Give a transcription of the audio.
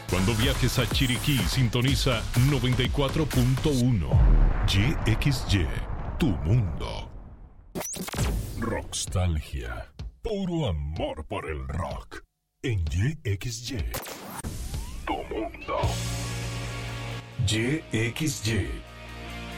Cuando viajes a Chiriquí, sintoniza 94.1. YXY, tu mundo. Rockstalgia. Puro amor por el rock. En YXY, tu mundo. YXY.